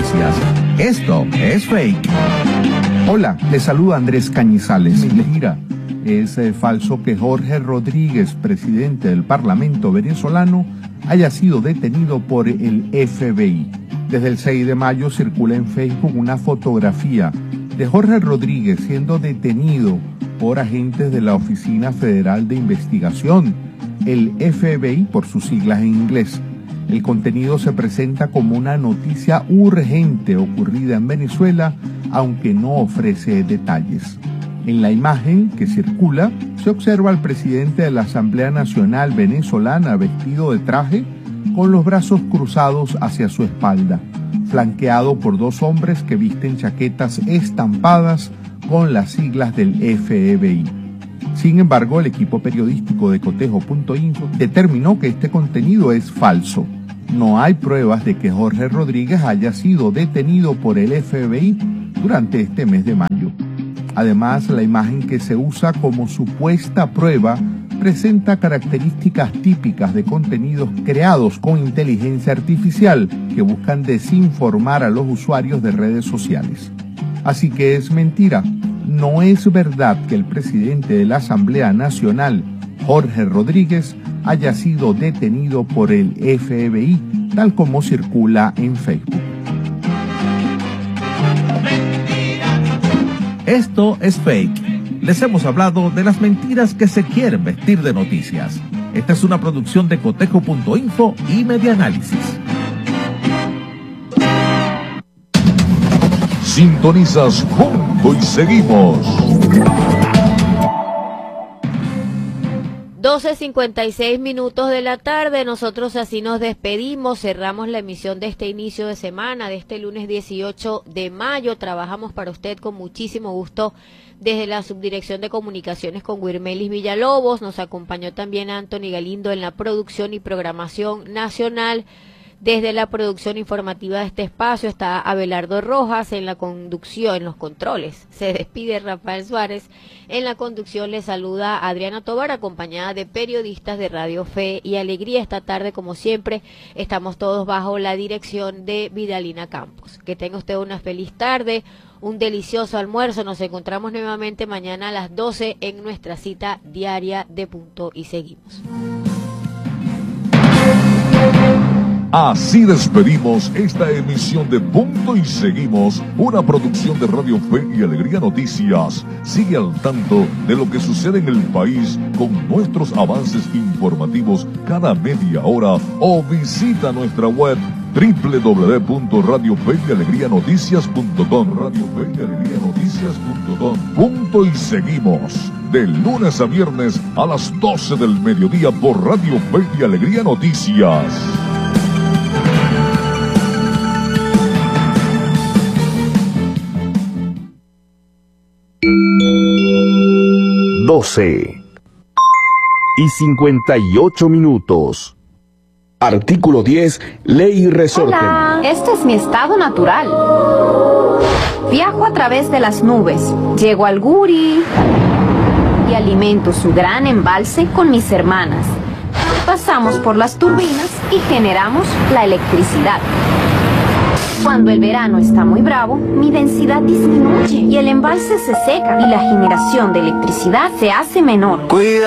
noticias. Esto es Fake. Hola, les saluda Andrés Cañizales. Mentira. Es falso que Jorge Rodríguez, presidente del Parlamento venezolano, haya sido detenido por el FBI. Desde el 6 de mayo circula en Facebook una fotografía de Jorge Rodríguez siendo detenido por agentes de la Oficina Federal de Investigación, el FBI por sus siglas en inglés. El contenido se presenta como una noticia urgente ocurrida en Venezuela, aunque no ofrece detalles. En la imagen que circula se observa al presidente de la Asamblea Nacional Venezolana vestido de traje con los brazos cruzados hacia su espalda, flanqueado por dos hombres que visten chaquetas estampadas con las siglas del FBI. Sin embargo, el equipo periodístico de Cotejo.info determinó que este contenido es falso. No hay pruebas de que Jorge Rodríguez haya sido detenido por el FBI durante este mes de mayo. Además, la imagen que se usa como supuesta prueba presenta características típicas de contenidos creados con inteligencia artificial que buscan desinformar a los usuarios de redes sociales. Así que es mentira. No es verdad que el presidente de la Asamblea Nacional, Jorge Rodríguez, haya sido detenido por el FBI, tal como circula en Facebook. Esto es Fake. Les hemos hablado de las mentiras que se quieren vestir de noticias. Esta es una producción de Cotejo.info y Medianálisis. Sintonizas Punto y Seguimos. 12:56 de la tarde, nosotros así nos despedimos, cerramos la emisión de este inicio de semana, de este lunes 18 de mayo, trabajamos para usted con muchísimo gusto desde la Subdirección de Comunicaciones con Wirmelis Villalobos, nos acompañó también Anthony Galindo en la producción y programación nacional. Desde la producción informativa de este espacio está Abelardo Rojas, en la conducción, en los controles se despide Rafael Suárez, en la conducción le saluda Adriana Tobar, acompañada de periodistas de Radio Fe y Alegría. Esta tarde, como siempre, estamos todos bajo la dirección de Vidalina Campos. Que tenga usted una feliz tarde, un delicioso almuerzo, nos encontramos nuevamente mañana a las 12 en nuestra cita diaria de Punto y Seguimos. Así despedimos esta emisión de Punto y Seguimos, una producción de Radio Fe y Alegría Noticias. Sigue al tanto de lo que sucede en el país con nuestros avances informativos cada media hora o visita nuestra web www.radiofeyalegrianoticias.com. Punto y Seguimos, de lunes a viernes a las 12 del mediodía por Radio Fe y Alegría Noticias. 12:58. Artículo 10, Ley y Resorte. Hola, este es mi estado natural. Viajo a través de las nubes, llego al Guri y alimento su gran embalse con mis hermanas. Pasamos por las turbinas y generamos la electricidad. Cuando el verano está muy bravo, mi densidad disminuye y el embalse se seca y la generación de electricidad se hace menor.